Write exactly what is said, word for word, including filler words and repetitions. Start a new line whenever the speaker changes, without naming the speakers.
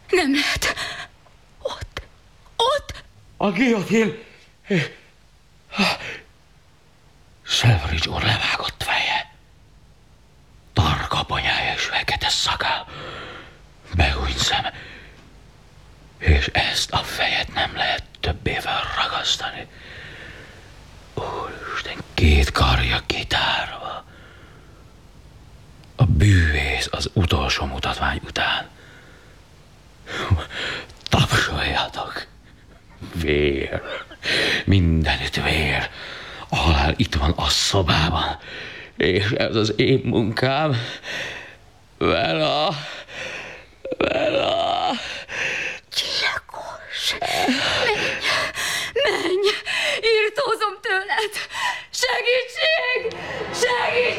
Nem lehet. Ott, ott.
A guillotine. Selfridge úr levágott feje. Tarka bonyája és fekete szakál. Behúnyt szem. És ezt a fejet nem lehet többé felragasztani. Úristen, két karja kitárva. A bűvész az utolsó mutatvány után. Tapsoljatok! Vér. Mindenütt vér. A halál itt van a szobában. És ez az én munkám. Vela. Vela.
Gyilkos. Menj. Menj. Írtózom tőled. Segítség! Segítség!